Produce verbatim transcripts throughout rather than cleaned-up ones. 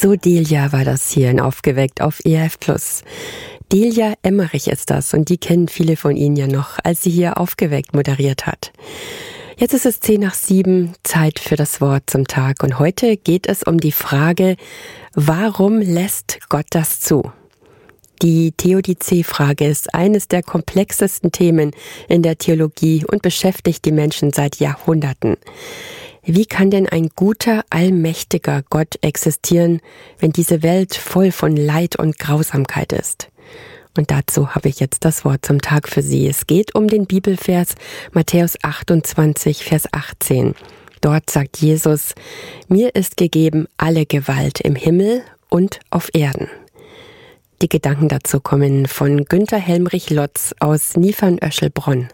So Delia war das hier in Aufgeweckt auf E R F Plus. Delia Emmerich ist das und die kennen viele von Ihnen ja noch, als sie hier Aufgeweckt moderiert hat. Jetzt ist es zehn nach sieben, Zeit für das Wort zum Tag und heute geht es um die Frage, warum lässt Gott das zu? Die Theodizee-Frage ist eines der komplexesten Themen in der Theologie und beschäftigt die Menschen seit Jahrhunderten. Wie kann denn ein guter, allmächtiger Gott existieren, wenn diese Welt voll von Leid und Grausamkeit ist? Und dazu habe ich jetzt das Wort zum Tag für Sie. Es geht um den Bibelvers Matthäus achtundzwanzig, Vers achtzehn. Dort sagt Jesus, mir ist gegeben alle Gewalt im Himmel und auf Erden. Die Gedanken dazu kommen von Günther Helmrich-Lotz aus Niefern-Öschelbronn.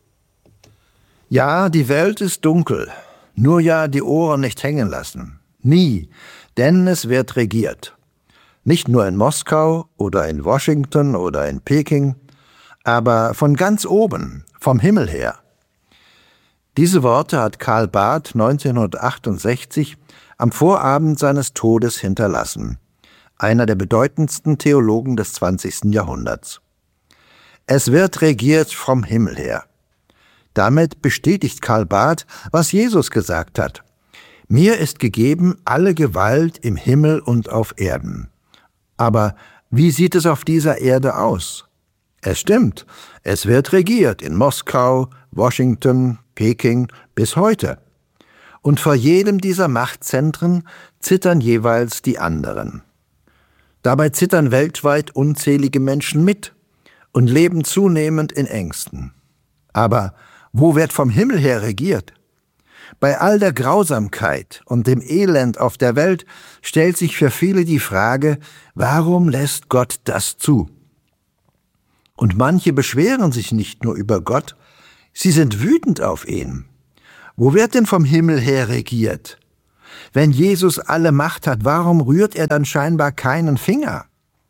Ja, die Welt ist dunkel, nur ja die Ohren nicht hängen lassen. Nie, denn es wird regiert. Nicht nur in Moskau oder in Washington oder in Peking, aber von ganz oben, vom Himmel her. Diese Worte hat Karl Barth neunzehnhundertachtundsechzig am Vorabend seines Todes hinterlassen. Einer der bedeutendsten Theologen des zwanzigsten Jahrhunderts. Es wird regiert vom Himmel her. Damit bestätigt Karl Barth, was Jesus gesagt hat. Mir ist gegeben alle Gewalt im Himmel und auf Erden. Aber wie sieht es auf dieser Erde aus? Es stimmt, es wird regiert in Moskau, Washington, Peking bis heute. Und vor jedem dieser Machtzentren zittern jeweils die anderen. Dabei zittern weltweit unzählige Menschen mit und leben zunehmend in Ängsten. Aber wo wird vom Himmel her regiert? Bei all der Grausamkeit und dem Elend auf der Welt stellt sich für viele die Frage, warum lässt Gott das zu? Und manche beschweren sich nicht nur über Gott, sie sind wütend auf ihn. Wo wird denn vom Himmel her regiert? Wenn Jesus alle Macht hat, warum rührt er dann scheinbar keinen Finger?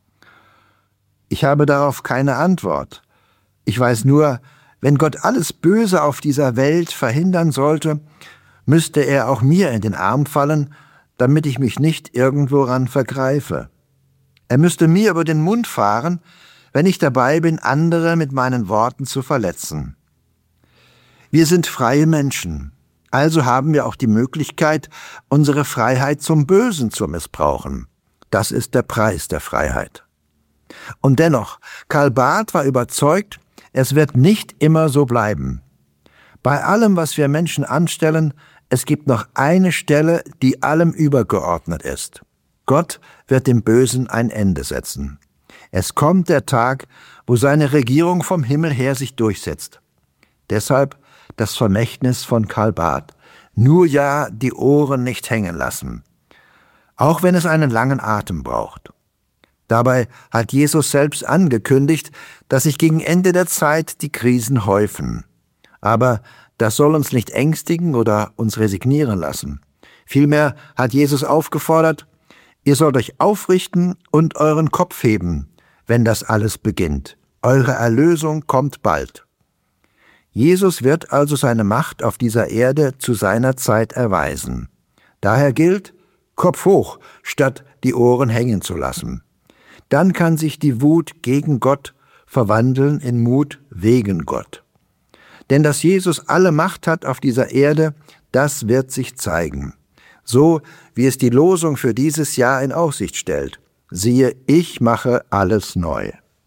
Ich habe darauf keine Antwort. Ich weiß nur, wenn Gott alles Böse auf dieser Welt verhindern sollte, müsste er auch mir in den Arm fallen, damit ich mich nicht irgendworan vergreife. Er müsste mir über den Mund fahren, wenn ich dabei bin, andere mit meinen Worten zu verletzen. Wir sind freie Menschen. Also haben wir auch die Möglichkeit, unsere Freiheit zum Bösen zu missbrauchen. Das ist der Preis der Freiheit. Und dennoch, Karl Barth war überzeugt, es wird nicht immer so bleiben. Bei allem, was wir Menschen anstellen, es gibt noch eine Stelle, die allem übergeordnet ist. Gott wird dem Bösen ein Ende setzen. Es kommt der Tag, wo seine Regierung vom Himmel her sich durchsetzt. Deshalb das Vermächtnis von Karl Barth. Nur ja die Ohren nicht hängen lassen. Auch wenn es einen langen Atem braucht. Dabei hat Jesus selbst angekündigt, dass sich gegen Ende der Zeit die Krisen häufen. Aber das soll uns nicht ängstigen oder uns resignieren lassen. Vielmehr hat Jesus aufgefordert, ihr sollt euch aufrichten und euren Kopf heben, wenn das alles beginnt. Eure Erlösung kommt bald. Jesus wird also seine Macht auf dieser Erde zu seiner Zeit erweisen. Daher gilt, Kopf hoch, statt die Ohren hängen zu lassen. Dann kann sich die Wut gegen Gott verwandeln in Mut wegen Gott. Denn dass Jesus alle Macht hat auf dieser Erde, das wird sich zeigen. So wie es die Losung für dieses Jahr in Aussicht stellt. Siehe, ich mache alles neu.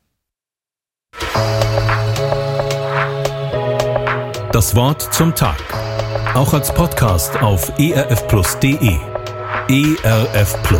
Das Wort zum Tag. Auch als Podcast auf e r f plus punkt d e. E R F Plus.